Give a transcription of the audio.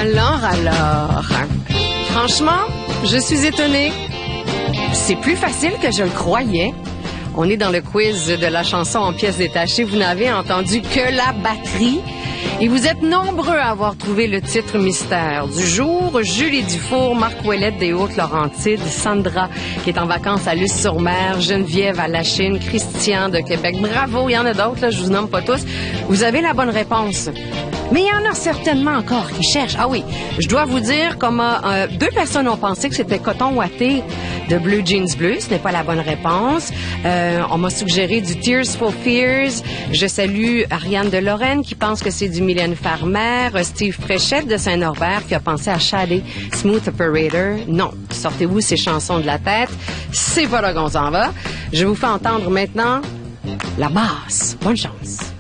Alors. Franchement, je suis étonnée. C'est plus facile que je le croyais. On est dans le quiz de la chanson en pièces détachées. Vous n'avez entendu que la batterie. Et vous êtes nombreux à avoir trouvé le titre mystère du jour. Julie Dufour, Marc Ouellette des Hautes-Laurentides, Sandra qui est en vacances à Luce-sur-Mer, Geneviève à Lachine, Christian de Québec. Bravo, il y en a d'autres, là, je vous nomme pas tous. Vous avez la bonne réponse. Mais il y en a certainement encore qui cherchent. Ah oui, je dois vous dire, comme deux personnes ont pensé que c'était Coton Ouaté de Blue Jeans Bleu. Ce n'est pas la bonne réponse. On m'a suggéré du Tears for Fears. Je salue Ariane de Lorraine qui pense que c'est du Mylène Farmer. Steve Fréchette de Saint-Norbert qui a pensé à Shadé, Smooth Operator. Non, sortez-vous ces chansons de la tête. C'est pas là qu'on s'en va. Je vous fais entendre maintenant la basse. Bonne chance.